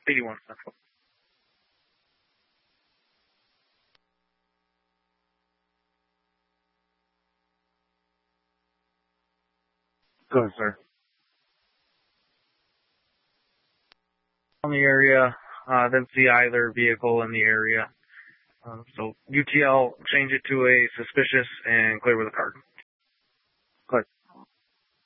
81 Central. Go ahead, sir. On the area, didn't see either vehicle in the area. So UTL, change it to a suspicious and clear with a card. Go ahead.